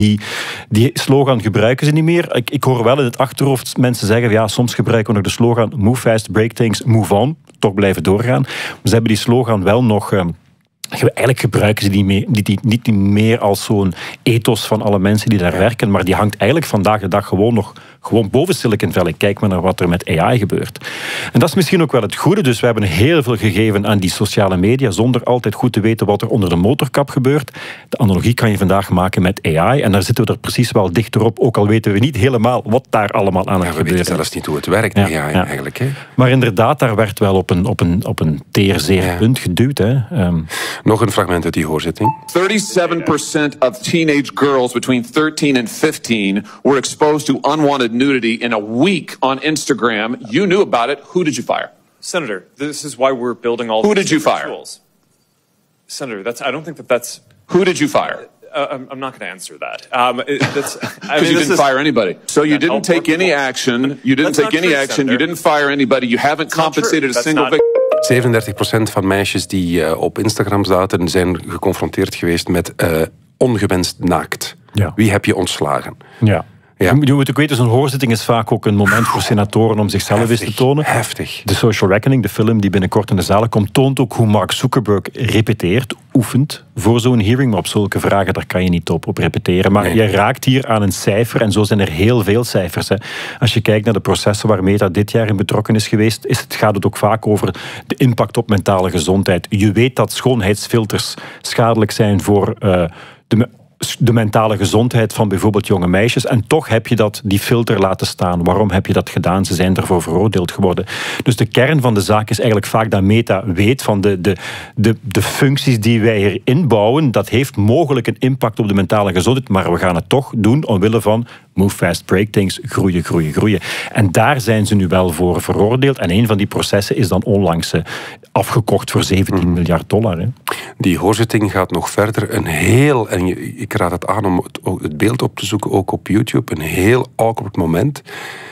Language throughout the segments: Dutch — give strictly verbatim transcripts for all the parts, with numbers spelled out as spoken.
Die, die slogan gebruiken ze niet meer. Ik, ik hoor wel in het achterhoofd mensen zeggen, ja, soms gebruiken we nog de slogan move fast, break things, move on. Toch blijven doorgaan. Maar ze hebben die slogan wel nog... Um, Eigenlijk gebruiken ze die, mee, die, die niet meer als zo'n ethos van alle mensen die daar werken, maar die hangt eigenlijk vandaag de dag gewoon nog gewoon boven Silicon Valley. Kijk maar naar wat er met A I gebeurt. En dat is misschien ook wel het goede. Dus we hebben heel veel gegeven aan die sociale media, zonder altijd goed te weten wat er onder de motorkap gebeurt. De analogie kan je vandaag maken met A I. En daar zitten we er precies wel dichterop, ook al weten we niet helemaal wat daar allemaal aan het ja, we gebeuren is. weten zelfs niet hoe het werkt, ja, A I ja. eigenlijk. Hè? Maar inderdaad, daar werd wel op een, op een, op een teer zeer ja. punt geduwd. Hè. Um, Nog een fragment uit die hoorzitting. thirty-seven percent of teenage girls between thirteen and fifteen were exposed to unwanted nudity in a week on Instagram. You knew about it. Who did you fire? Senator, this is why we're building all Who these did you fire? tools. Senator, that's I don't think that that's Who did you fire? Uh, I'm, I'm not going to answer that. Um, it, that's, I mean, you didn't is, fire anybody. So you didn't take any action. You didn't take any true, action. Senator. You didn't fire anybody. You haven't compensated a single victim. zevenendertig procent van meisjes die uh, op Instagram zaten, zijn geconfronteerd geweest met uh, ongewenst naakt. Ja. Wie heb je ontslagen? Ja. Ja. Je moet ook weten, zo'n hoorzitting is vaak ook een moment voor senatoren om zichzelf heftig, eens te tonen. Heftig. The Social Reckoning, de film die binnenkort in de zalen komt, toont ook hoe Mark Zuckerberg repeteert, oefent voor zo'n hearing. Maar op zulke vragen, daar kan je niet op, op repeteren. Maar nee. je raakt hier aan een cijfer en zo zijn er heel veel cijfers. Hè. Als je kijkt naar de processen waar Meta dit jaar in betrokken is geweest, is het, gaat het ook vaak over de impact op mentale gezondheid. Je weet dat schoonheidsfilters schadelijk zijn voor uh, de... de mentale gezondheid van bijvoorbeeld jonge meisjes. En toch heb je dat, die filter laten staan. Waarom heb je dat gedaan? Ze zijn ervoor veroordeeld geworden. Dus de kern van de zaak is eigenlijk vaak dat Meta weet van de, de, de, de functies die wij hier inbouwen. Dat heeft mogelijk een impact op de mentale gezondheid. Maar we gaan het toch doen omwille van move fast, break things, groeien, groeien, groeien. En daar zijn ze nu wel voor veroordeeld. En een van die processen is dan onlangs afgekocht voor zeventien mm. miljard dollar. Hè. Die hoorzitting gaat nog verder. Een heel, en ik raad het aan om het, het beeld op te zoeken, ook op YouTube, een heel awkward moment.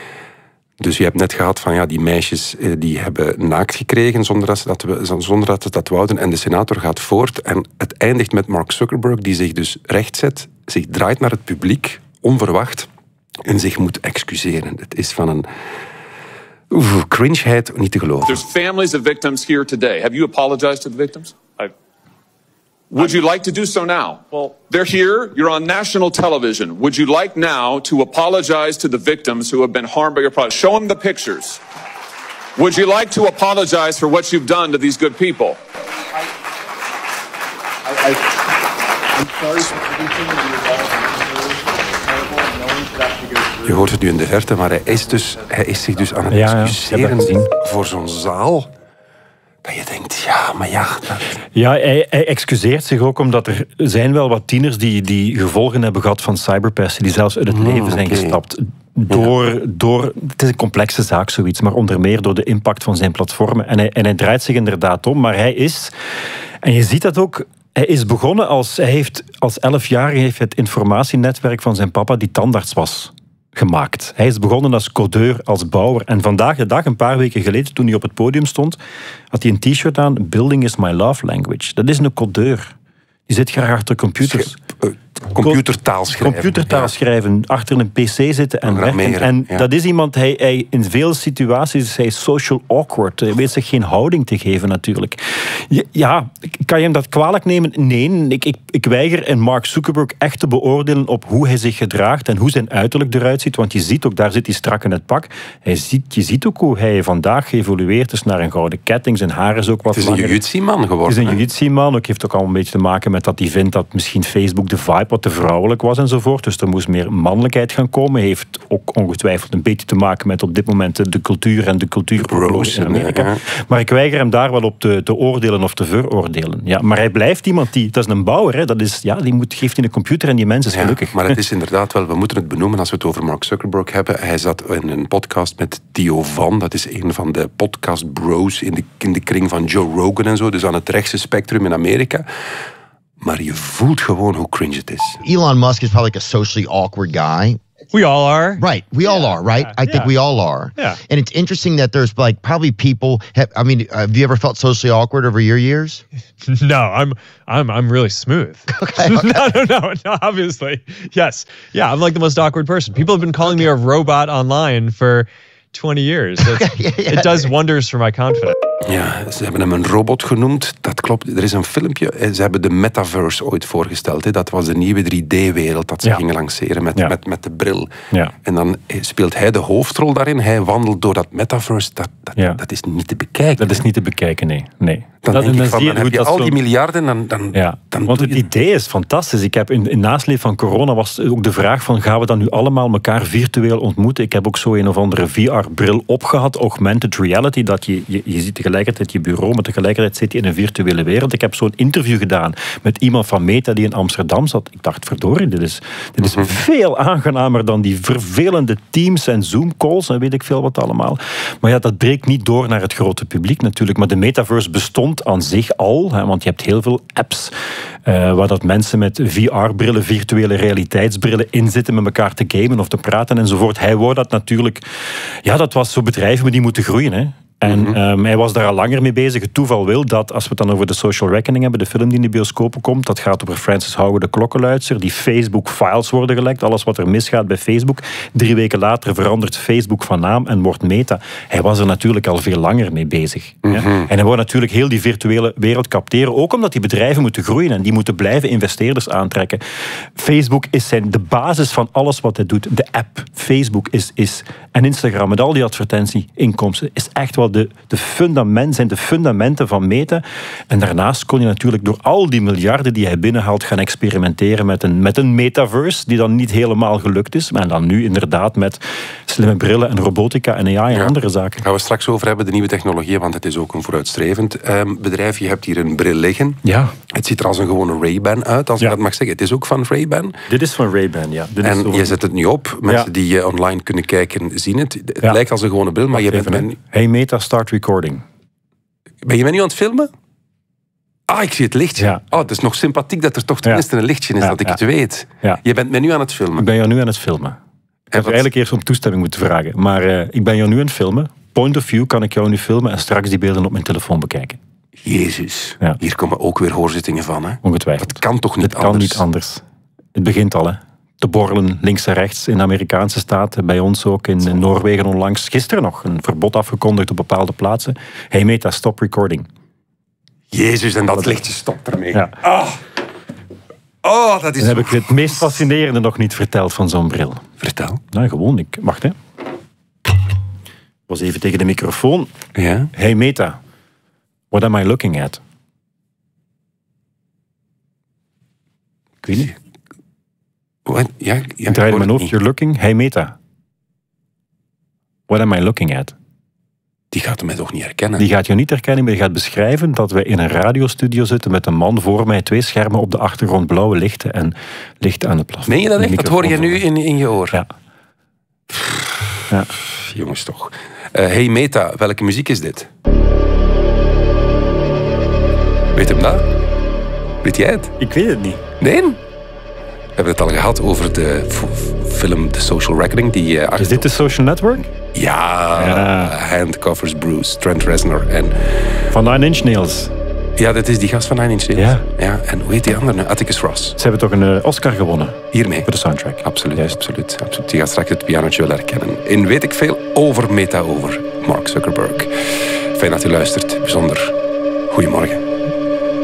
Dus je hebt net gehad van ja, die meisjes die hebben naakt gekregen zonder dat ze dat, zonder dat, ze dat wouden. En de senator gaat voort en het eindigt met Mark Zuckerberg die zich dus rechtzet, zich draait naar het publiek, onverwacht, en zich moet excuseren. Het is van een oef, cringeheid niet te geloven. There's families of victims here today. Have you apologized to the victims? I, Would you like to do so now? Well, they're here. You're on national television. Would you like now to apologize to the victims who have been harmed by your product? Show them the pictures. Would you like to apologize for what you've done to these good people? I, I, I, I'm sorry for everything that you've all Je hoort het nu in de verte, maar hij is, dus, hij is zich dus aan het ja, excuseren ja, voor zo'n zaal. Dat je denkt, ja, maar ja... Dat... Ja, hij, hij excuseert zich ook omdat er zijn wel wat tieners die, die gevolgen hebben gehad van cyberpesten, die zelfs uit het leven mm, zijn okay. gestapt. Door, ja. door, het is een complexe zaak, zoiets, maar onder meer door de impact van zijn platformen. En hij, en hij draait zich inderdaad om, maar hij is... En je ziet dat ook... Hij is begonnen als... Hij heeft als elfjarige heeft het informatienetwerk van zijn papa, die tandarts was, gemaakt. Hij is begonnen als codeur, als bouwer. En vandaag de dag, een paar weken geleden, toen hij op het podium stond, had hij een t-shirt aan, Building is my love language. Dat is een codeur. Die zit graag achter computers. Computertaal schrijven. Computertaal schrijven, ja. Achter een pc zitten en werken. Meer, en ja. dat is iemand, hij, hij, in veel situaties hij is social awkward. Hij weet zich geen houding te geven natuurlijk. Ja, kan je hem dat kwalijk nemen? Nee, ik, ik, ik weiger en Mark Zuckerberg echt te beoordelen op hoe hij zich gedraagt en hoe zijn uiterlijk eruit ziet. Want je ziet ook, daar zit hij strak in het pak. Hij ziet, je ziet ook hoe hij vandaag geëvolueerd is naar een gouden ketting. Zijn haar is ook wat langer. Het is een jiu-jitsu-man geworden. Het is een jiu-jitsu-man. Het heeft ook al een beetje te maken met dat hij vindt dat misschien Facebook de vibe wat te vrouwelijk was enzovoort. Dus er moest meer mannelijkheid gaan komen. Heeft ook ongetwijfeld een beetje te maken met op dit moment de cultuur en de cultuuroorlog in Amerika. Ja. Maar ik weiger hem daar wel op te, te oordelen of te veroordelen. Ja, maar hij blijft iemand die... Dat is een bouwer. Hè. Dat is, ja, die moet, geeft in een computer en die mens is gelukkig. Ja, maar het is inderdaad wel... We moeten het benoemen als we het over Mark Zuckerberg hebben. Hij zat in een podcast met Theo Van. Dat is een van de podcast bros in de, in de kring van Joe Rogan en zo. Dus aan het rechtse spectrum in Amerika. Maar je voelt gewoon hoe cringe het is. Elon Musk is probably like a socially awkward guy. We all are. Right. We all are, right? I think yeah. we all are. Yeah. And it's interesting that there's like probably people have, I mean, have you ever felt socially awkward over your years? No, I'm I'm I'm really smooth. Okay, okay. no, no, no, no, obviously. Yes. Yeah, I'm like the most awkward person. People have been calling me a robot online for twenty years. It's, yeah, yeah. It does wonders for my confidence. Ja, ze hebben hem een robot genoemd. Dat klopt. Er is een filmpje. Ze hebben de metaverse ooit voorgesteld. Hè. Dat was de nieuwe drie D-wereld dat ze Ja. gingen lanceren met, Ja. met, met de bril. Ja. En dan speelt hij de hoofdrol daarin. Hij wandelt door dat metaverse. Dat, dat, Ja. dat is niet te bekijken. Dat is niet te bekijken, nee. nee. Dan dat, denk en ik van, zie je dan hoe heb je dat al zo- die miljarden, dan, dan, Ja, dan want doe het je- idee is fantastisch. Ik heb in, in nasleep van corona was ook de vraag van gaan we dan nu allemaal elkaar virtueel ontmoeten? Ik heb ook zo een of andere V R-bril opgehad, augmented reality, dat je, je, je ziet tegelijkertijd je bureau, maar tegelijkertijd zit je in een virtuele wereld. Ik heb zo'n interview gedaan met iemand van Meta die in Amsterdam zat. Ik dacht, verdorie, dit is, dit is veel aangenamer dan die vervelende Teams en Zoom-calls en weet ik veel wat allemaal. Maar ja, dat breekt niet door naar het grote publiek natuurlijk. Maar de metaverse bestond aan zich al, hè, want je hebt heel veel apps uh, waar dat mensen met V R-brillen, virtuele realiteitsbrillen in zitten met elkaar te gamen of te praten enzovoort. Hij wou dat natuurlijk... Ja, dat was zo bedrijven, maar die moeten groeien, hè. En Mm-hmm. um, hij was daar al langer mee bezig. Het toeval wil dat, als we het dan over de Social Reckoning hebben, de film die in de bioscopen komt, dat gaat over Francis Howard, de klokkenluidster, die Facebook-files worden gelekt, alles wat er misgaat bij Facebook. Drie weken later verandert Facebook van naam en wordt Meta. Hij was er natuurlijk al veel langer mee bezig. Mm-hmm. Ja? En hij wou natuurlijk heel die virtuele wereld capteren, ook omdat die bedrijven moeten groeien en die moeten blijven investeerders aantrekken. Facebook is zijn, de basis van alles wat hij doet. De app Facebook is, is en Instagram met al die advertentieinkomsten is echt wel de, de fundament, zijn de fundamenten van Meta. En daarnaast kon je natuurlijk door al die miljarden die hij binnenhaalt gaan experimenteren met een, met een metaverse die dan niet helemaal gelukt is. Maar dan nu inderdaad met slimme brillen en robotica en A I en Ja. andere zaken. Gaan we straks over hebben, de nieuwe technologieën, want het is ook een vooruitstrevend um, bedrijf. Je hebt hier een bril liggen. Ja, Het ziet er als een gewone Ray-Ban uit, als Ja. ik dat mag zeggen. Het is ook van Ray-Ban. dit is van Ray-Ban, ja. Dit is En zo- je zet het nu op. Mensen Ja. die uh, online kunnen kijken, zien het. Het Ja. lijkt als een gewone bril, maar je bent... Even, hè. met- Hey Meta, start recording. Ben je mij nu aan het filmen? Ah, ik zie het lichtje. Ja. Oh, het is nog sympathiek dat er toch tenminste een lichtje is, Ja, dat ik ja. het weet. Ja. Je bent mij nu aan het Ik filmen. ben jou nu aan het filmen. Ik heb wat- eigenlijk eerst om toestemming moeten vragen. Maar uh, ik ben jou nu aan het filmen. Point of view kan ik jou nu filmen en straks die beelden op mijn telefoon bekijken. Jezus. Ja. Hier komen ook weer hoorzittingen van, hè? Ongetwijfeld. Dat kan toch niet Het kan anders? niet anders. Het begint al, hè. Te borrelen links en rechts in de Amerikaanse staten. Bij ons ook in Noorwegen onlangs. Gisteren nog een verbod afgekondigd op bepaalde plaatsen. Hey Meta, stop recording. Jezus, en dat lichtje stopt ermee. Ja. Ah. Oh, dat is... Dan heb ik het meest fascinerende nog niet verteld van zo'n bril. Vertel. Nou, gewoon. Ik, wacht, hè. Ik was even tegen de microfoon. Ja? Hey Meta, what am I looking at? Ik weet niet. Wat? Ja, ja, Ik draai hoor mijn het hoofd. niet. You're looking. Hey Meta, what am I looking at? Die gaat mij toch niet herkennen? Die gaat je niet herkennen, maar die gaat beschrijven dat we in een radiostudio zitten met een man voor mij, twee schermen op de achtergrond, blauwe lichten en lichten aan het plafond. Meen je dat Een echt? Dat hoor je microfoon nu voor mij. in, in je oor? Ja. Ja. Jongens toch. Uh, hey Meta, welke muziek is dit? Weet hem dat? Weet jij het? Ik weet het niet. Nee? We hebben het al gehad over de f- film The Social Reckoning. Die, uh, Is dit de Social Network? Ja, Ja. Handcuffers Bruce, Trent Reznor. En Van Nine Inch Nails. ja, dat is die gast van Nine Inch Nails. Ja. Ja. En hoe heet die andere nu? Atticus Ross. Ze hebben toch een uh, Oscar gewonnen Hiermee. voor de soundtrack. Absoluut, Juist. absoluut, absoluut. Die gaat straks het pianootje wel herkennen. In Weet ik veel over Meta, over Mark Zuckerberg. Fijn dat u luistert. Bijzonder. Goedemorgen.